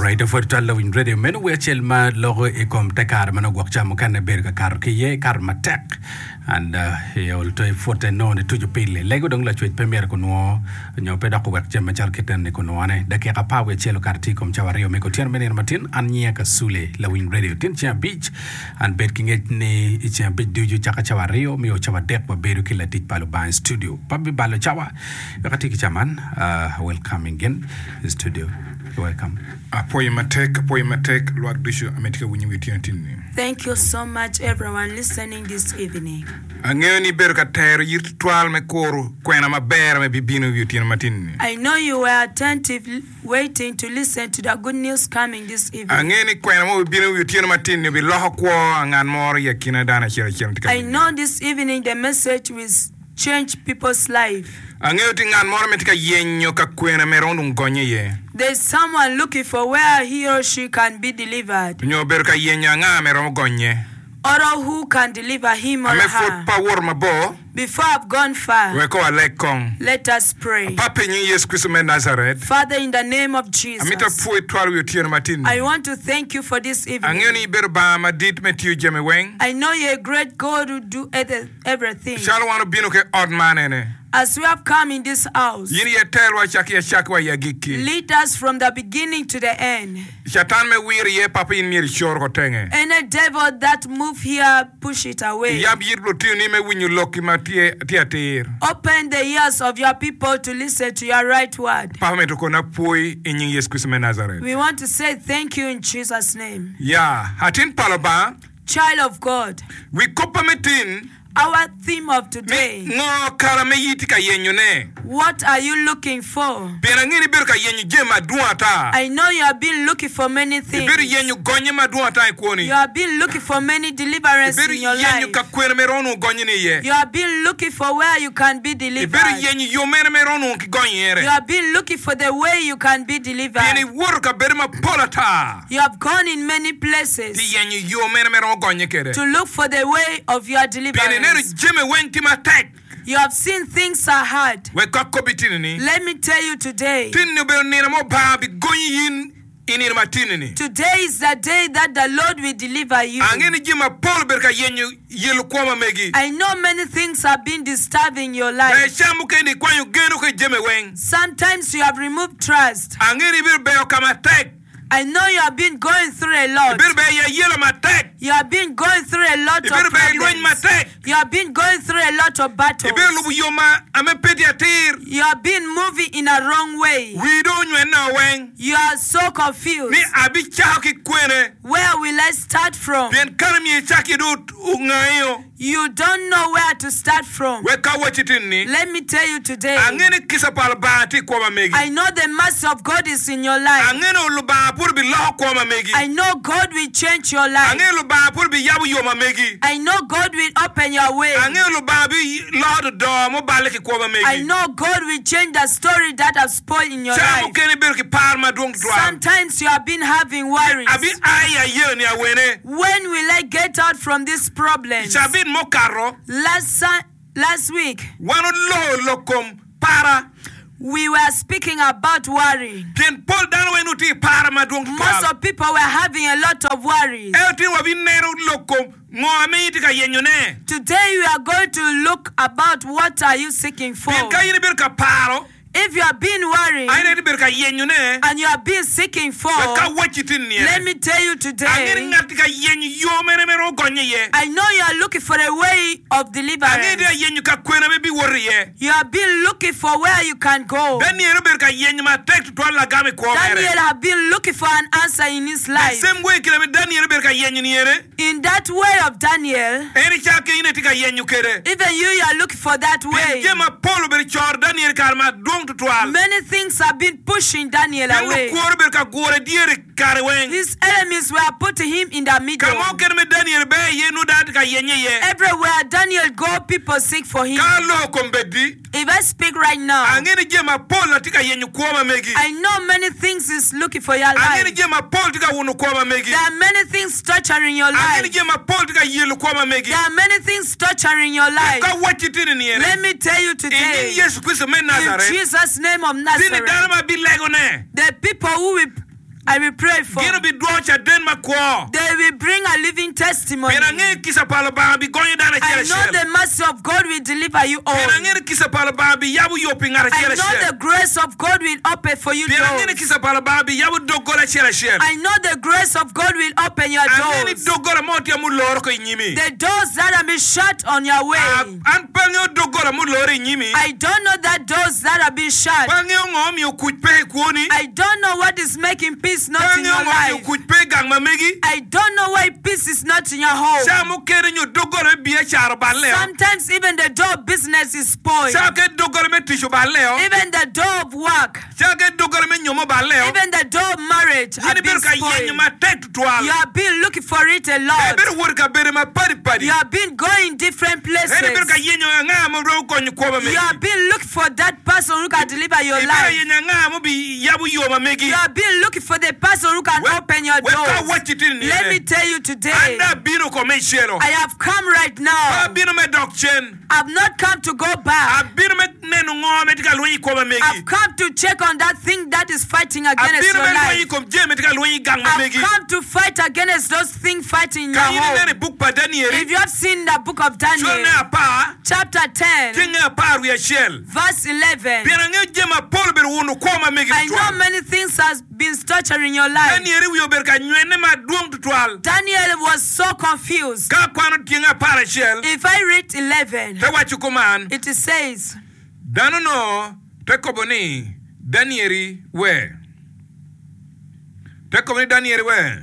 right for talo in radio men we chel ma logo e kom te kar mano gwakcha mo kan berga kar ke ye kar matek and yol to forte no ne tuju pile lego dong la chwet premier ko no nyo pe da ko gwakcha ma chal keten ne ko no ane da ke ka pa we chelo kar ti kom chawario me ko tian menir matin an nya ka sule la win radio tin cha beach and bet king et ne cha beach du ju chaka chawario mi o chawa dek ba beru kila tit palo ban studio pabi balo chawa ka ti chaman welcome again studio. You're welcome. Thank you so much, everyone listening this evening. I know you were attentive, waiting to listen to the good news coming this evening. I know this evening the message will change people's life. There's someone looking for where he or she can be delivered. Or who can deliver him or her. Before I've gone far, let us pray. Father, in the name of Jesus, I want to thank you for this evening. I know you're a great God who do everything. As we have come in this house, lead us from the beginning to the end. Any devil that move here, push it away. Open the ears of your people to listen to your right word. We want to say thank you in Jesus' name. Child of God, our theme of today, what are you looking for? I know you have been looking for many things. You have been looking for many deliverance in your life. You have been looking for where you can be delivered. You have been looking for the way you can be delivered. You have gone in many places to look for the way of your deliverance. You have seen things are hard. Let me tell you today. Today is the day that the Lord will deliver you. I know many things have been disturbing your life. Sometimes you have removed trust. I know you have been going through a lot. You have been going through a lot of problems. You have been going through a lot of battles. You have been moving in a wrong way. You are so confused. Where will I start from? You don't know where to start from. Let me tell you today. I know the mercy of God is in your life. I know God will change your life. I know God will open your way. I know God will change the story that has spoiled in your life. Sometimes you have been having worries. When will I get out from this problem? Last week, we were speaking about worry. Most of people were having a lot of worries. Today we are going to look about what are you seeking for. If you have been worrying and you have been seeking for, let me tell you today, I know you are looking for a way of deliverance. You have been looking for where you can go. Daniel have been looking for an answer in his life. In that way of Daniel, even you are looking for that way. Many things have been pushing Daniel away. His enemies were putting him in the middle. Everywhere Daniel go, people seek for him. If I speak right now, I know many things is looking for your life. There are many things torturing your life. There are many things torturing your life. Let me tell you today, in Jesus' name of Nazareth, the people who will I will pray for. Gino bi docha den makwo. They will bring a living testimony. I know the mercy of God will deliver you all. I know the grace of God will open for you doors. I know the grace of God will open your doors. The doors that have been shut on your way. I don't know that doors that have been shut. I don't know what is making peace not in your life. I don't know why peace is not in your home. Sometimes even the door of business is spoiled. Even the door of work. Even the door of marriage has been spoiled. You have been looking for it a lot. You have been going different places. You have been looking for that person who can deliver your life. You have been looking for the person who can open your doors. Let me tell you today, I have come right now. I've not come to go back. I've come to check on that thing that is fighting against your life. I've come to fight against those things fighting in your home. If you have seen the book of Daniel, chapter 10, verse 11, I know many things has been structured in your life. Daniel was so confused. If I read 11, it says, Danono tekoboni Danieli we. Tekoboni Danieli we.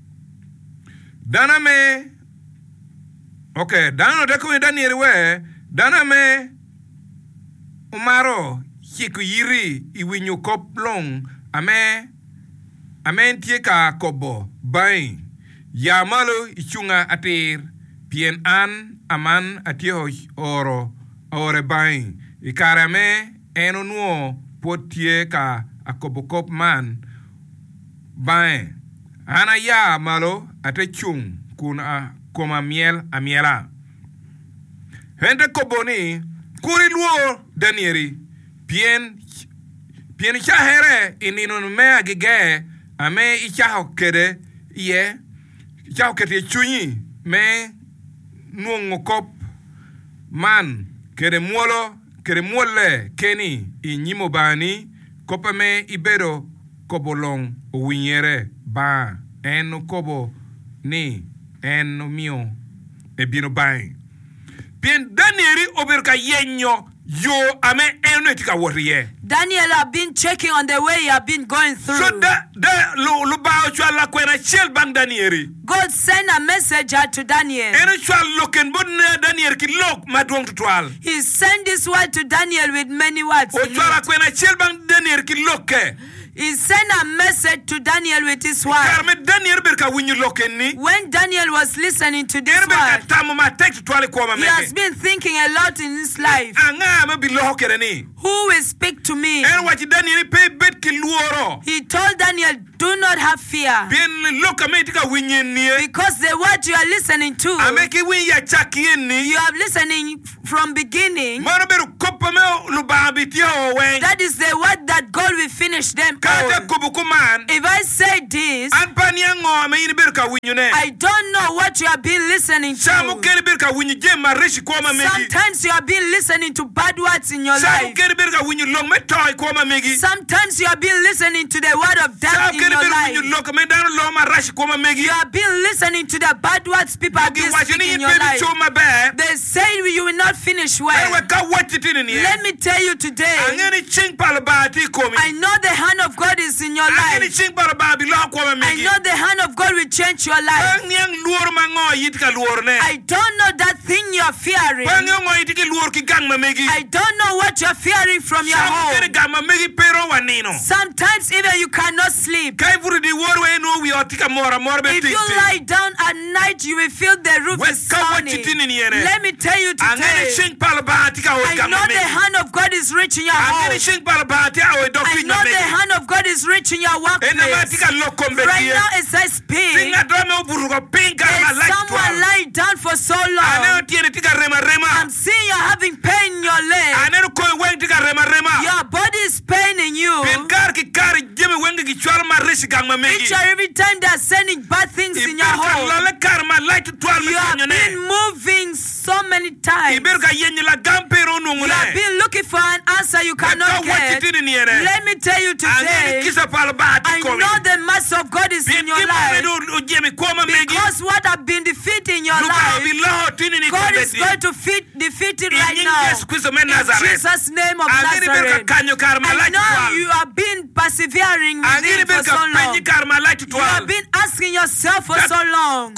Daname. Okay, Dano tekoboni Danieli we. Daname umaro hiku yiri iwinyu koplong ame tieka kobo bain yamalo ichunga atir pien an aman atio ore bain ikarame eno nuo potie ka akobokop man bain ana ya malo atechung kuna koma miel amiela hende koboni kuri luo Danieli pien chahere inino me agige ame ichaho kede ye ichaho kede chunyi me nuongokop man kede muole keni inyimo bani kopame ibero kobolong uwinyere ba eno kobo ni eno mio ebino bai pien Danieli oberka yenyo yo ame eno etika woriye Daniel have been checking on the way he have been going through. So lo ba chwa kwena chel bang Danieli. God sent a messenger to Daniel. Eno chwa loken bon Daniel ki lok madwong tutwal. He sent this word to Daniel with many words. O chwa kwena chel bang Daniel ki loke. He sent a message to Daniel with his word. When Daniel was listening to this word, he has been thinking a lot in his life. Who will speak to me? He told Daniel, do not have fear. Because the word you are listening to, you are listening from beginning. That is the word that God will finish them all. If I say this, I don't know what you have been listening to. Sometimes you have been listening to bad words in your life. Sometimes you have been listening to the word of death in your life. You have been listening to the bad words people have been speaking in your life. They say you will not finish well. Let me tell you today, I know the hand of God is in your life. I know the hand of God will change your life. I don't know that thing you are fearing. I don't know what you are fearing from your home. Sometimes even you cannot sleep. If you lie down at night, you will feel the roof is sounding. Let me tell you today, I know the hand of God is reaching your home. I know the hand of God is reaching marriage in your workplace. Right now as I speak, there's someone lying down for so long. I'm seeing you're having pain in your leg. Your body is paining you. Each and every time they're sending bad things in your home. You have been moving so many times. You have been looking for an answer you cannot get. Let me tell you today, I know the mercy of God is in your life. Because what have been defeating your life, God is going to defeat it right now. In Jesus' name of Nazareth. I know you have been persevering with it for so long. You have been asking yourself for so long.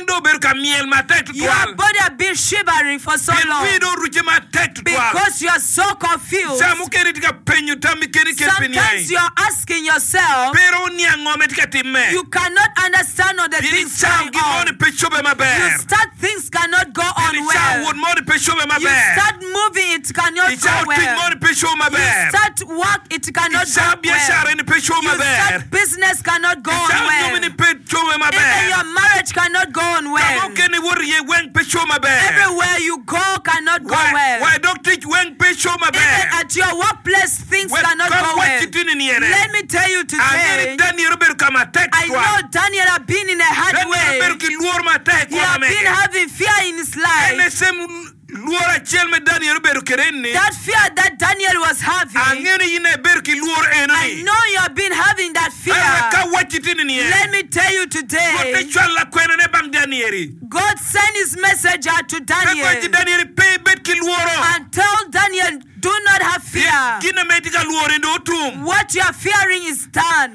Your body has been shivering for so long. Because you are so confused. Sometimes you are asking yourself, you cannot understand all the things going on. You start things cannot go on well. You start moving, it cannot go well. You start work, it cannot go well. You start business cannot go on well. Even your marriage cannot go on well. Everywhere you go cannot go well. Even at your workplace, things cannot go well. Let me tell you today, I know Daniel has been in a hard way. He has been having fear in his life. That fear that Daniel was having, I know you have been having that fear. Let me tell you today, God sent his messenger to Daniel and told Daniel, do not have fear. What you are fearing is done.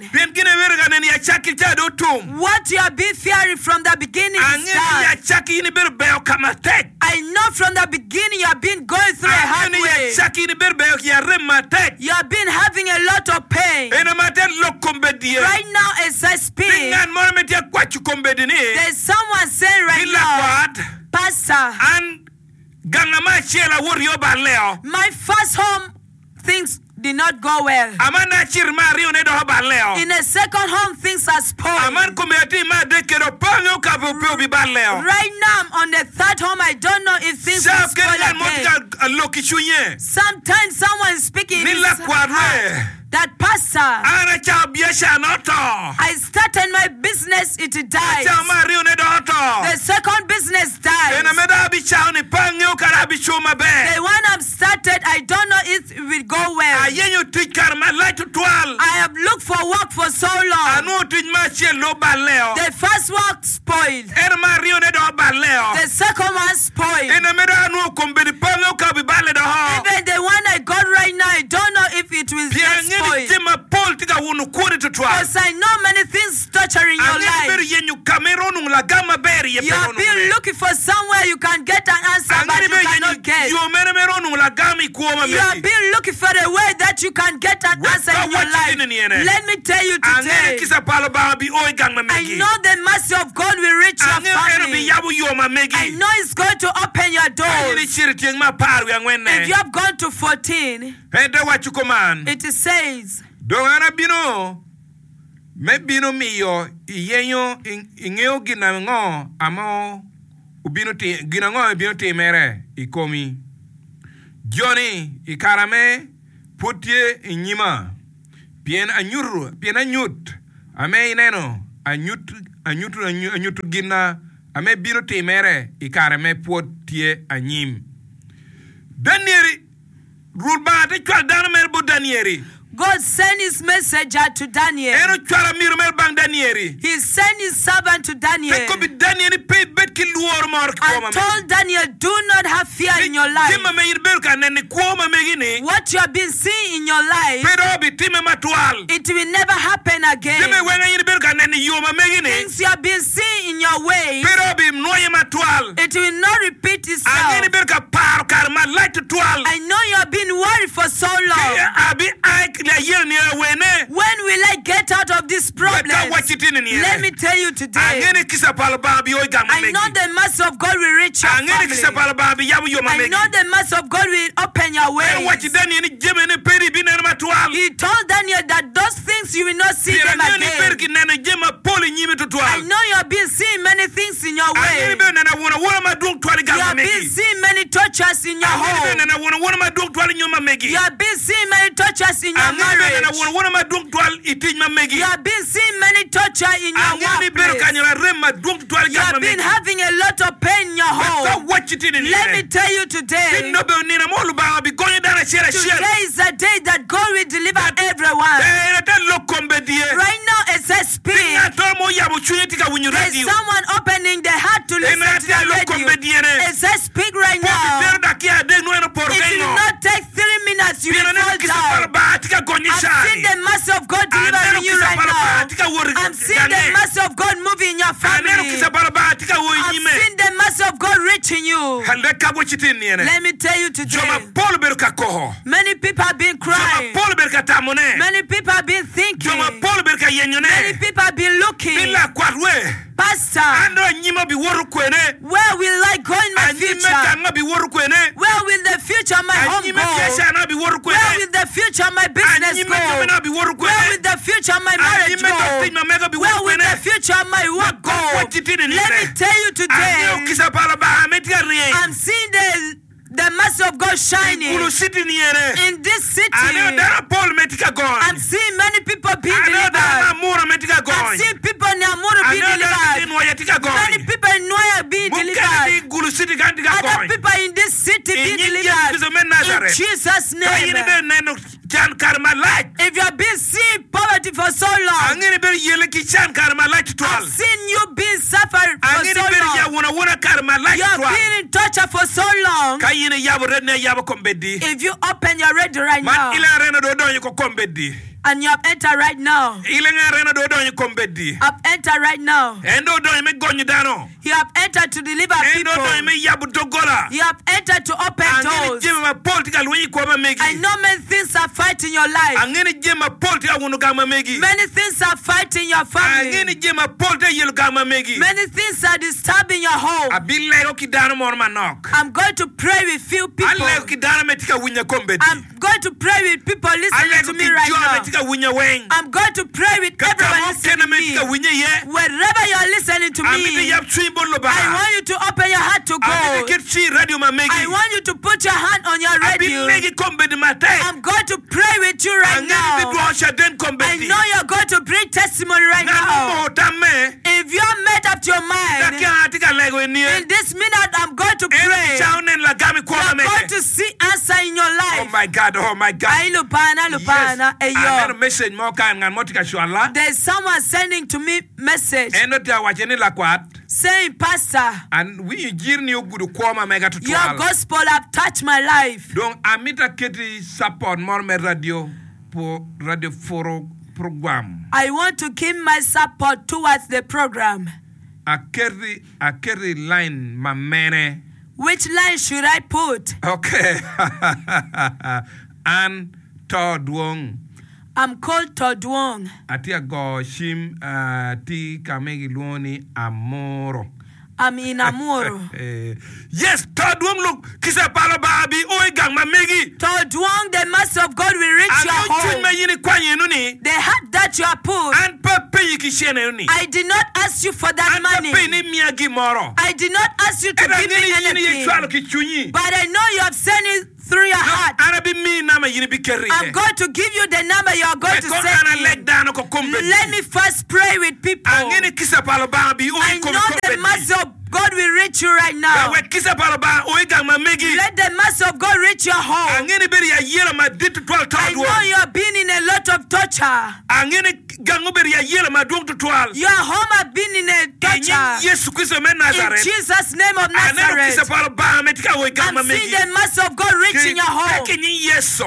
What you have been fearing from the beginning is done. I know from the beginning you have been going through a hard way. You have been having a lot of pain. Right now as I speak, there's someone saying right now, Pastor, my first home things did not go well. In a second home, things are spoiled. Right now, on the third home, I don't know if things will spoil again. Sometimes someone is speaking in his heart that, Pastor, I started my business, it died. The second business died. The one I've started, I don't know if it will go well. I have looked for work for so long. The first work spoiled. The second one spoiled. Even the one I got right now, I don't know if it will get spoiled. Because I know many things torturing your life. You have been looking for somewhere you can get an answer, but you cannot get. You have been looking for a way that you can get an answer in your life. Let me tell you today, I know the mercy of God will reach your family. I know it's going to open your doors. If you have gone to 14, it says, Dongana bino me bino miyo iyenyo ingeo ginango amo ubino te ginango bino te mere ikomi Johnny ikarame putie inyima bien anyut ame ineno anyut gina ame bino te mere ikarame putie anyim Daniel rulba te chwa dana merbo Daniel God sent his messenger to Daniel. He sent his servant to Daniel and told Daniel, do not have fear in your life. What you have been seeing in your life, it will never happen again. Things you have been seeing in your way, it will not repeat itself. I know you have been worried for so long. When will I get out out of this problem. Let me tell you today. I know the mercy of God will reach your family. I know the mercy of God will open your way. He told Daniel that those things you will not see them again. I know you have been seeing many things in your way. You have been seeing many tortures in your home. You have been seeing many tortures in your marriage. You have been seeing many torture in your workplace. You have been having a lot of pain in your home. Let me tell you today. Today is a day that God will deliver everyone. Right now it says speak. There is someone opening their heart to listen to the radio. It says speak right now. If you do not take 3 minutes, you will fall down. I'm seeing the mercy of God delivering you right now. I'm seeing the mercy of God moving in your family. I'm seeing the mercy of God reaching you. Let me tell you today. Many people have been crying. Many people have been thinking. Many people have been looking. Pastor, where will I go in my future? Where will the future of my home go? Where will the future of my business go? Where will the future of my marriage go? Where will the future of my work go? Let me tell you today, I'm seeing the mercy of God shining in this city. I'm seeing many people being delivered. I'm seeing people in Namuru being delivered. Many people in Noya being delivered. Other people in this city being delivered. In Jesus' name. If you have been seeing poverty for so long, I've seen you being suffered for so long. You have been in torture for so long. If you open your radio right now, and you have entered right now. I've entered right now. You have entered to deliver people. You have entered to open doors. I know many things are fighting your life. Many things are fighting your family. Many things are disturbing your home. I'm going to pray with few people. I'm going to pray with people listening to me right now. I'm going to pray with everyone listening to me. Wherever you are listening to me, I want you to open your heart to God. I want you to put your hand on your radio. I'm going to pray with you right now. I know you're going to bring testimony right now. If you are made up your mind, in this minute I'm going to pray. You're going to see answer in your life. Oh my God, oh my God. Yes. There's someone sending to me message saying, Pastor, your gospel have touched my life. Donc amita keti support morme radio program. I want to keep my support towards the program. A carry line mamene. Which line should I put? Okay. And Todwong. I'm called Todwong. Atia go shim ti kamegi luoni amoro. I'm in Amoro. Yes, Todwong look kisa palo babi oigang mamegi. Todwong, the mercy of God will reach your home. The heart that you are put. I did not ask you for that money. I did not ask you to give me anything. But I know you have sent it through your heart. I'm going to give you the number you are going to send me. Let me first pray with people. I know the mercy of God will reach you right now. Let the mercy of God reach your home. I know you have been in a lot of torture. Your home has been in a torture. In Jesus' name of Nazareth. I'm seeing the mercy of God reaching your home.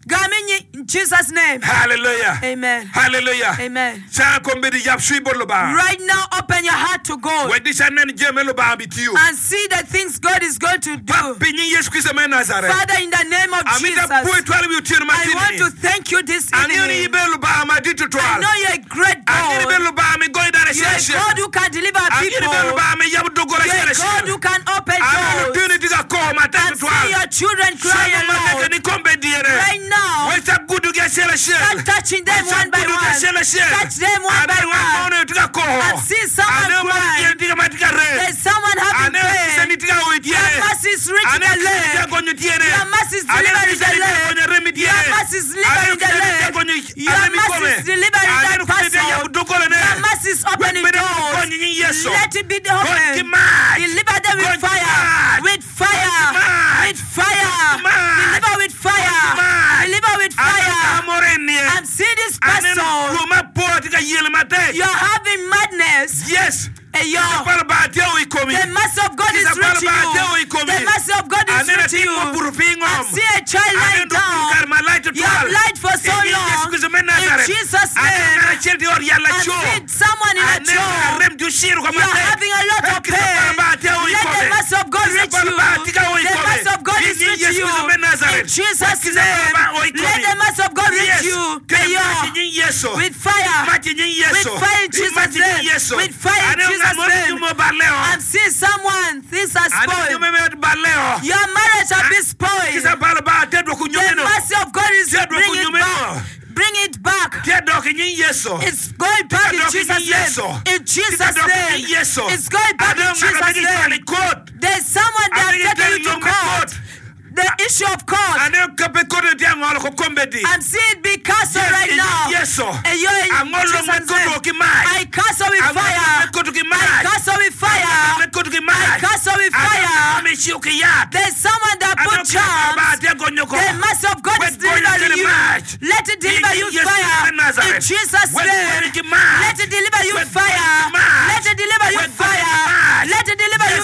In Jesus' name. Hallelujah. Amen. Hallelujah. Amen. Right now, open your heart to God and see the things God is going to do. Father, in the name of Jesus, I want to thank you this evening. I know you're a great God. You're a God who can deliver people. You're a God who can open doors. And see your children crying alone. Right now, start touching them one by one. Touch them one by one. And see someone crying. There's someone having pain. Your mercy is reaching the leg. Your mercy is delivering the leg. Your mercy is delivering the leg. Your mercy is delivering that person. Your mercy is opening doors. Let it be open. Deliver them with fire. With fire. With fire. Deliver with fire. Deliver with fire. I'm seeing this person. You're having madness. Yes. The mercy of God is reaching you. The mercy of God is reaching you. I see a child lying down. You have lied for so long. In Jesus' name. I see someone in a job. You are having a lot of pain. Let the mercy of God reach you. The mercy of God is reaching you. In Jesus' name. Let the mercy of God reach you. With fire. With fire in Jesus' name. With fire in Jesus' name. I'm seeing someone. Things are spoiled. Your marriage has been spoiled. The mercy of God is bringing it back. Bring it back. It's going back in Jesus' name. In Jesus' name. It's going back in Jesus' name. There's someone that has taken you to court. The issue of court. I'm seeing it be cancelled right now. And you're in Jesus' name. I cancel with fire. I cancel with fire. I cancel with fire. There's someone that put charms. The mercy of God is delivering you. Let it deliver you fire. In Jesus' name. Let it deliver you fire. Let it deliver you fire.